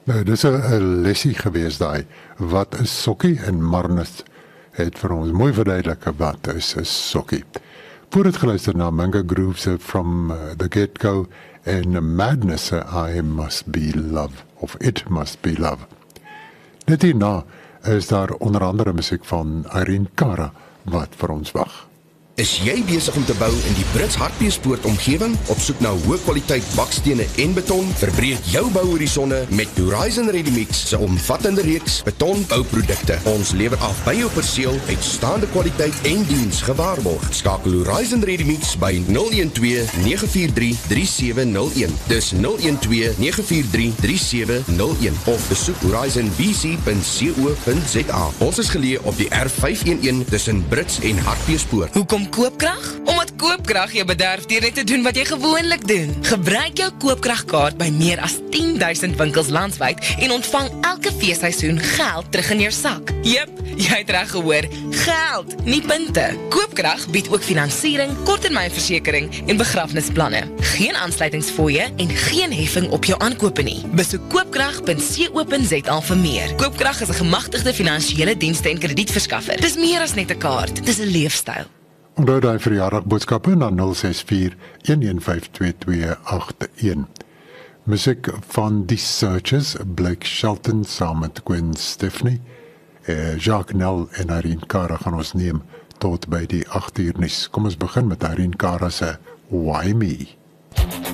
Nou, dis 'n lesie gewees daai. Wat is sokkie? En Marnus het vir ons mooi verduidelik wat is 'n sokkie. Voor het geluister na Manga Grooves From the Get-Go en Madness, I Must Be Love, of It Must Be Love. Net hierna is daar onder andere musiek van Irene Cara wat vir ons wag. Is jy besig om te bou in die Brits Hartbeespoort omgewing? Op soek na hoë kwaliteit bakstene en beton? Verbreek jou bouhorisonne met Horizon Ready-Mix se omvattende reeks betonbouprodukte. Ons lewer af by jou perseel uitstaande kwaliteit en diens gewaarborg. Skakel Horizon Ready-Mix by 012 943 3701. Dis 012 943 3701 of besoek horizonbc.co.za. Ons is geleë op die R511 tussen Brits en Hartbeespoort. Hoekom koopkrag? Omdat koopkrag jou bederf deur net te doen wat jy gewoonlik doen. Gebruik jou koopkragkaart by meer as 10,000 winkels landwyd en ontvang elke feesseisoen geld terug in jou sak. Jep, jy het reg gehoor, geld, nie punte. Koopkrag bied ook finansiering, korttermynversekering en begrafnisplanne. Geen aansluitingsfooie en geen heffing op jou aankope nie. Besoek koopkrag.co.za vir meer. Koopkrag is 'n gemagtigde finansiële dienste en kredietverskaffer. Dis meer as net 'n kaart, dis 'n leefstyl. Onthou daai verjaardagboodskappe na 064 115281. Musiek van Die Searchers, Blake Shelton saam met Gwen Stefani, Jacques Nel en Irene Cara gaan ons neem tot by die 8 uur nuus. Kom ons begin met Irene Cara se Why Me?